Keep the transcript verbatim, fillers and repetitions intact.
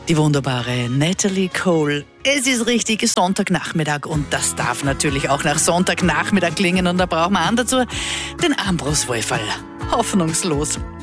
Die wunderbare Natalie Cole. Es ist richtig Sonntagnachmittag und das darf natürlich auch nach Sonntagnachmittag klingen und da brauchen wir an dazu den Ambros Wolferl. Hoffnungslos.